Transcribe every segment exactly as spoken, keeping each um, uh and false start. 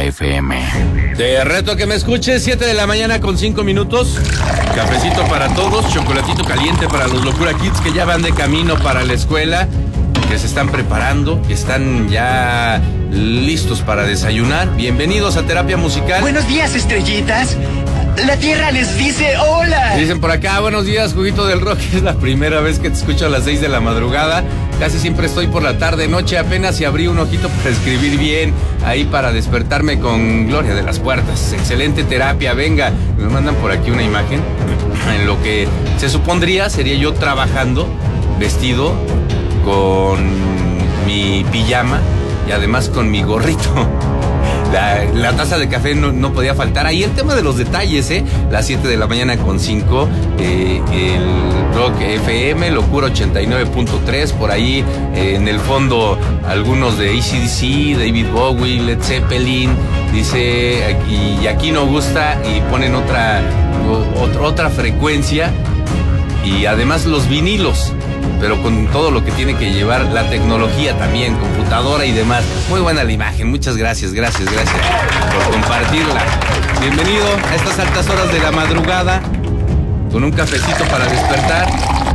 Locura F M. Te reto a que me escuches, siete de la mañana con cinco minutos. Cafecito para todos, chocolatito caliente para los Locura Kids que ya van de camino para la escuela, que se están preparando, que están ya listos para desayunar. Bienvenidos a Terapia Musical. Buenos días, estrellitas. La tierra les dice hola. Dicen por acá, buenos días, Juguito del Rock. Es la primera vez que te escucho a las seis de la madrugada. Casi siempre estoy por la tarde, noche. Apenas si abrí un ojito para escribir bien, ahí para despertarme con Gloria de las Puertas. Excelente terapia, venga. Me mandan por aquí una imagen en lo que se supondría sería yo trabajando, vestido con mi pijama y además con mi gorrito. La, la taza de café no, no podía faltar. Ahí el tema de los detalles, ¿eh? Las siete de la mañana con cinco. Eh, el Rock F M, Locura ochenta y nueve punto tres. Por ahí, eh, en el fondo, algunos de A C D C, David Bowie, Led Zeppelin. Dice, y aquí no gusta, y ponen otra, otra, otra frecuencia. Y además los vinilos, pero con todo lo que tiene que llevar la tecnología también, computadora y demás. Muy buena la imagen, muchas gracias, gracias, gracias por compartirla. Bienvenido a estas altas horas de la madrugada, con un cafecito para despertar.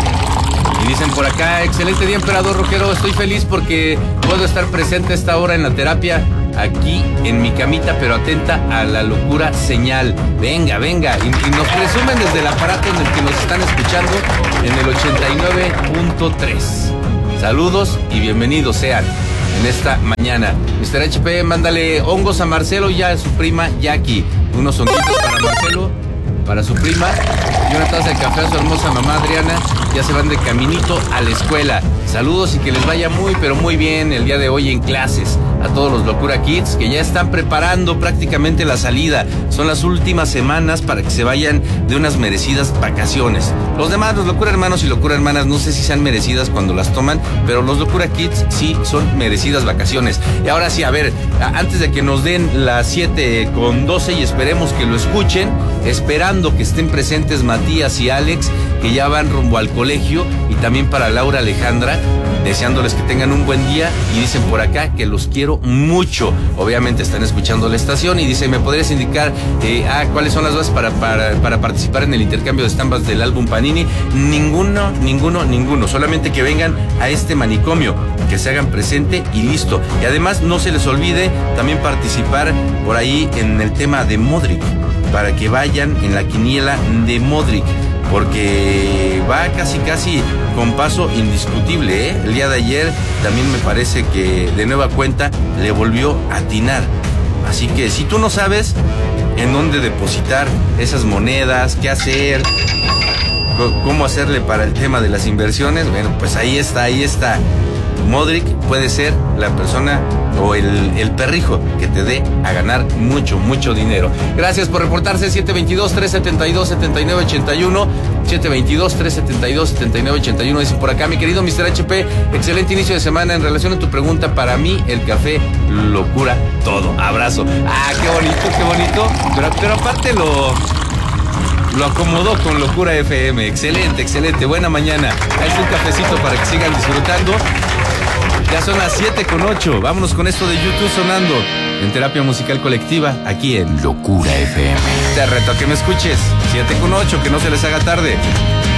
Y dicen por acá, excelente día, emperador rockero, estoy feliz porque puedo estar presente a esta hora en la terapia, aquí en mi camita, pero atenta a la locura señal. Venga, venga, y, y nos presumen desde el aparato en el que nos están escuchando en el ochenta y nueve punto tres. Saludos y bienvenidos sean en esta mañana. mister H P, mándale hongos a Marcelo y a su prima Jackie. Unos honguitos para Marcelo, para su prima, y una taza de café a su hermosa mamá Adriana. Ya se van de caminito a la escuela. Saludos y que les vaya muy, pero muy bien el día de hoy en clases. A todos los Locura Kids que ya están preparando prácticamente la salida. Son las últimas semanas para que se vayan de unas merecidas vacaciones. Los demás, los Locura Hermanos y Locura Hermanas, no sé si sean merecidas cuando las toman, pero los Locura Kids sí son merecidas vacaciones. Y ahora sí, a ver, antes de que nos den las siete con doce y esperemos que lo escuchen, esperando que estén presentes Matías y Alex, que ya van rumbo al colegio, y también para Laura Alejandra, deseándoles que tengan un buen día. Y dicen por acá que los quiero mucho. Obviamente están escuchando la estación y dice, ¿me podrías indicar eh, ah, cuáles son las bases para, para, para participar en el intercambio de estampas del álbum Panini? Ninguno, ninguno, ninguno. Solamente que vengan a este manicomio, que se hagan presente y listo. Y además no se les olvide también participar por ahí en el tema de Modric, para que vayan en la quiniela de Modric, porque va casi casi con paso indiscutible, ¿eh? El día de ayer también me parece que de nueva cuenta le volvió a atinar. Así que si tú no sabes en dónde depositar esas monedas, qué hacer, cómo hacerle para el tema de las inversiones, bueno, pues ahí está, ahí está. Modric puede ser la persona o el, el perrijo que te dé a ganar mucho, mucho dinero. Gracias por reportarse. Siete veintidós, trescientos setenta y dos, setenta y nueve ochenta y uno. siete veintidós, trescientos setenta y dos, setenta y nueve ochenta y uno. Dicen por acá, mi querido mister H P, excelente inicio de semana. En relación a tu pregunta, para mí el café lo cura todo. Abrazo. Ah, qué bonito, qué bonito. Pero, pero aparte lo... Lo acomodó con Locura F M. Excelente, excelente. Buena mañana. Ahí es un cafecito para que sigan disfrutando. Ya son las siete con ocho. Vámonos con esto de YouTube sonando en Terapia Musical Colectiva, aquí en Locura F M. Te reto a que me escuches. siete con ocho, que no se les haga tarde.